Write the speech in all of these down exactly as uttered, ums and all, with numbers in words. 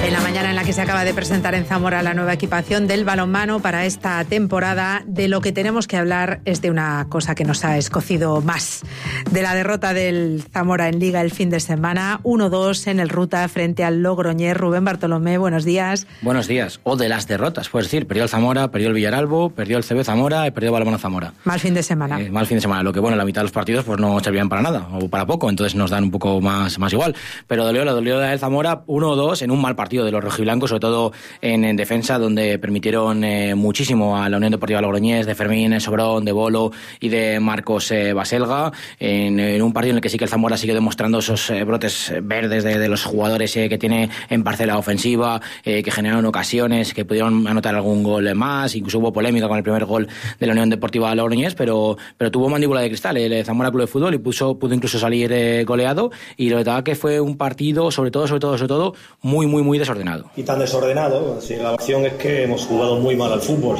En la mañana en la que se acaba de presentar en Zamora la nueva equipación del balonmano para esta temporada, de lo que tenemos que hablar es de una cosa que nos ha escocido más, de la derrota del Zamora en Liga el fin de semana, uno dos en el Ruta frente al Logroñés. Rubén Bartolomé, buenos días. Buenos días, o de las derrotas, puedes decir, perdió el Zamora, perdió el Villaralbo, perdió el C B Zamora y perdió el Balonmano Zamora. Mal fin de semana. Eh, mal fin de semana, lo que bueno, la mitad de los partidos pues no servían para nada, o para poco, entonces nos dan un poco más, más igual, pero dolió, lo dolió el Zamora uno dos en un mal partido de los rojiblancos, sobre todo en, en defensa, donde permitieron eh, muchísimo a la Unión Deportiva Logroñés, de Fermín Sobrón, de Bolo y de Marcos eh, Baselga, en, en un partido en el que sí que el Zamora sigue demostrando esos eh, brotes verdes de, de los jugadores eh, que tiene en parcela ofensiva, eh, que generaron ocasiones, que pudieron anotar algún gol más, incluso hubo polémica con el primer gol de la Unión Deportiva Logroñés, pero, pero tuvo mandíbula de cristal el Zamora Club de Fútbol y puso, pudo incluso salir eh, goleado, y lo verdad que fue un partido sobre todo, sobre todo, sobre todo muy, muy, muy desordenado. Y tan desordenado, así, la acción es que hemos jugado muy mal al fútbol.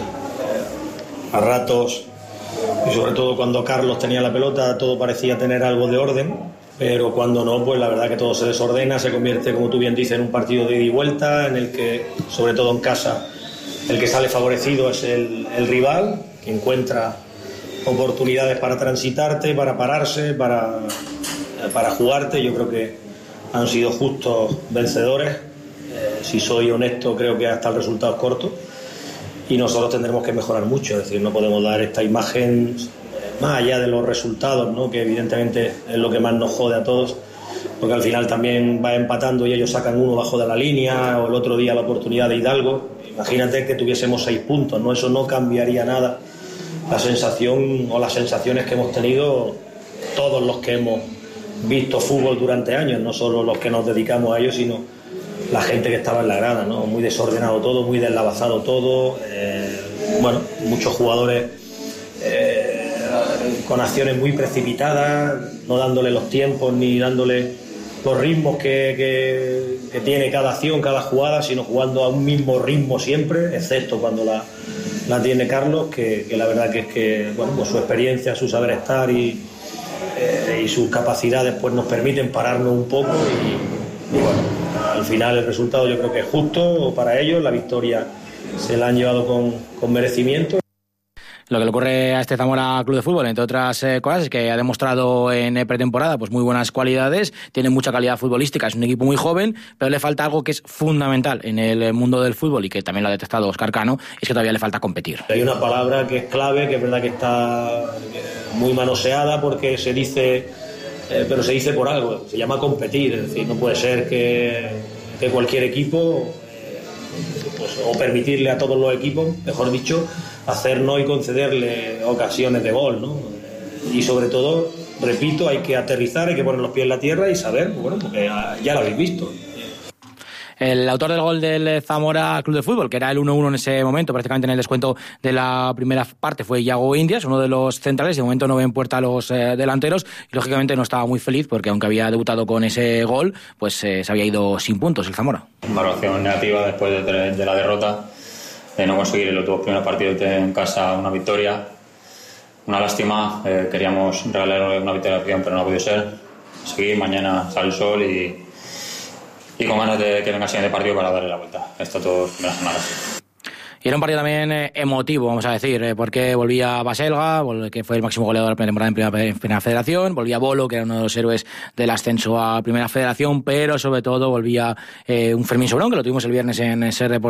A ratos, y sobre todo cuando Carlos tenía la pelota, todo parecía tener algo de orden, pero cuando no, pues la verdad que todo se desordena, se convierte, como tú bien dices, en un partido de ida y vuelta, en el que, sobre todo en casa, el que sale favorecido es el, el rival, que encuentra oportunidades para transitarte, para pararse, para, para jugarte. Yo creo que han sido justos vencedores. Eh, si soy honesto, creo que hasta el resultado es corto, y nosotros tendremos que mejorar mucho. Es decir, no podemos dar esta imagen eh, más allá de los resultados, ¿no?, que evidentemente es lo que más nos jode a todos, porque al final también va empatando y ellos sacan uno bajo de la línea, o el otro día la oportunidad de Hidalgo. Imagínate que tuviésemos seis puntos, ¿no? Eso no cambiaría nada la sensación o las sensaciones que hemos tenido todos los que hemos visto fútbol durante años, no solo los que nos dedicamos a ello, sino la gente que estaba en la grada, ¿no? Muy desordenado todo, muy deslavazado todo, eh, bueno, muchos jugadores eh, con acciones muy precipitadas, no dándole los tiempos ni dándole los ritmos que, que, que tiene cada acción, cada jugada, sino jugando a un mismo ritmo siempre, excepto cuando la, la tiene Carlos, que, que la verdad que es que, bueno, pues su experiencia, su saber estar y, eh, y sus capacidades pues nos permiten pararnos un poco y, y bueno, al final el resultado yo creo que es justo para ellos, la victoria se la han llevado con, con merecimiento. Lo que le ocurre a este Zamora Club de Fútbol, entre otras eh, cosas, es que ha demostrado en eh, pretemporada pues muy buenas cualidades, tiene mucha calidad futbolística, es un equipo muy joven, pero le falta algo que es fundamental en el mundo del fútbol y que también lo ha detectado Óscar Cano, es que todavía le falta competir. Hay una palabra que es clave, que es verdad que está muy manoseada porque se dice, eh, pero se dice por algo, se llama competir, es decir, no puede ser que, que cualquier equipo, eh, pues, o permitirle a todos los equipos, mejor dicho, hacernos y concederle ocasiones de gol, ¿no? Y sobre todo, repito, hay que aterrizar, hay que poner los pies en la tierra y saber, bueno, porque ya lo habéis visto. El autor del gol del Zamora Club de Fútbol, que era el uno uno en ese momento, prácticamente en el descuento de la primera parte, fue Iago Indias, uno de los centrales. De momento no ve en puerta a los eh, delanteros y lógicamente no estaba muy feliz porque aunque había debutado con ese gol, pues eh, se había ido sin puntos el Zamora. Valoración negativa después de, de la derrota, de no conseguir en los dos primeros partidos en casa una victoria. Una lástima, eh, queríamos regalar una victoria, pero no ha podido ser. Seguir, mañana sale el sol y, y con ganas de que venga el siguiente partido para darle la vuelta. Esto todo es primeras semanas. Y era un partido también eh, emotivo, vamos a decir, eh, porque volvía Baselga, que fue el máximo goleador de la temporada en primera, en primera Federación, volvía Bolo, que era uno de los héroes del ascenso a Primera Federación, pero sobre todo volvía eh, un Fermín Sobrón, que lo tuvimos el viernes en Ser Deportivo